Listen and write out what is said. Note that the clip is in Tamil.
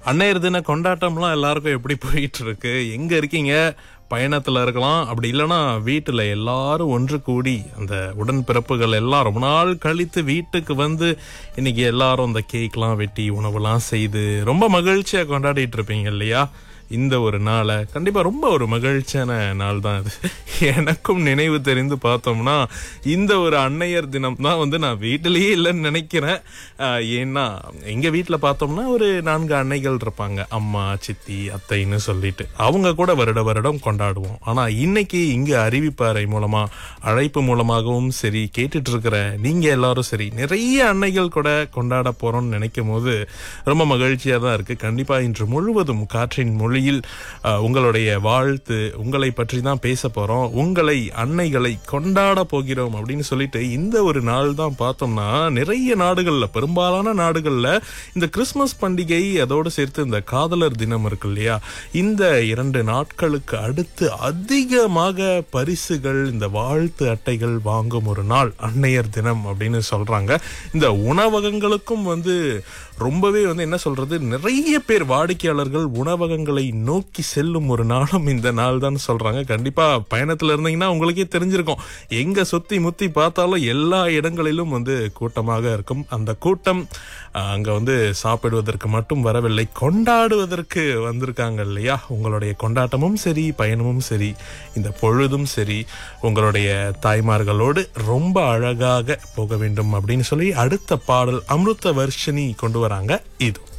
அன்னையர் தின கொண்டாட்டம்லாம் எல்லாருக்கும் எப்படி போயிட்டு இருக்கு? எங்க இருக்கீங்க? பயணத்துல இருக்கலாம், அப்படி இல்லைன்னா வீட்டுல எல்லாரும் ஒன்று கூடி அந்த உடன்பிறப்புகள் எல்லாம் ரொம்ப நாள் கழித்து வீட்டுக்கு வந்து இன்னைக்கு எல்லாரும் அந்த கேக்லாம் வெட்டி உணவுலாம் செய்து ரொம்ப மகிழ்ச்சியா கொண்டாடிட்டு இருப்பீங்க இல்லையா? இந்த ஒரு நாளை கண்டிப்பா ரொம்ப ஒரு மகிழ்ச்சியான நாள் தான் இது. எனக்கும் நினைவு தெரிந்து பார்த்தோம்னா இந்த ஒரு அன்னையர் தினம் தான் வந்து நான் வீட்டிலேயே இல்லைன்னு நினைக்கிறேன். ஏன்னா எங்க வீட்டுல பார்த்தோம்னா ஒரு 4 அன்னைகள் இருப்பாங்க, அம்மா, சித்தி, அத்தைன்னு சொல்லிட்டு அவங்க கூட வருடம் கொண்டாடுவோம். ஆனா இன்னைக்கு இங்க அறிவிப்பாறை மூலமா, அழைப்பு மூலமாகவும் சரி, கேட்டுட்டு இருக்கிற நீங்க எல்லாரும் சரி, நிறைய அன்னைகள் கூட கொண்டாட போறோம்னு நினைக்கும் போது ரொம்ப மகிழ்ச்சியா தான் இருக்கு. கண்டிப்பா இன்று முழுவதும் காற்றின் மொழி உங்களுடைய வாழ்த்து, உங்களை பற்றி தான் பேச போறோம். உங்களை, அன்னைகளை கொண்டாட போகிறோம் அப்படின்னு சொல்லிட்டு இந்த ஒரு நாள் தான் பார்த்தோம்னா நிறைய நாடுகள்ல, பெரும்பாலான நாடுகள்ல இந்த கிறிஸ்துமஸ் பண்டிகை அதோடு சேர்த்து இந்த காதலர் தினம் இருக்கு இல்லையா, இந்த 2 நாட்களுக்கு அடுத்து அதிகமாக பரிசுகள், இந்த வாழ்த்து அட்டைகள் வாங்கும் ஒரு நாள் அன்னையர் தினம் அப்படின்னு சொல்றாங்க. இந்த உணவகங்களுக்கும் வந்து ரொம்பவே வந்து என்ன சொல்றது, நிறைய பேர் வாடிக்கையாளர்கள் உணவகங்களை நோக்கி செல்லும் ஒரு நாளும் இந்த நாள் தான் சொல்றாங்க. கண்டிப்பா பயணத்துல இருந்தீங்கன்னா உங்களுக்கே தெரிஞ்சிருக்கும், எங்க சுத்தி முத்தி பார்த்தாலும் எல்லா இடங்களிலும் வந்து கூட்டமாக இருக்கும். அந்த கூட்டம் அங்க வந்து சாப்பிடுவதற்கு மட்டும் வரவில்லை, கொண்டாடுவதற்கு வந்திருக்காங்க இல்லையா? உங்களுடைய கொண்டாட்டமும் சரி, பயணமும் சரி, இந்த பொழுதும் சரி, உங்களுடைய தாய்மார்களோடு ரொம்ப அழகாக போக வேண்டும் அப்படின்னு சொல்லி அடுத்த பாடல் அமிர்த வர்ஷினி கொண்டு வராங்க. இது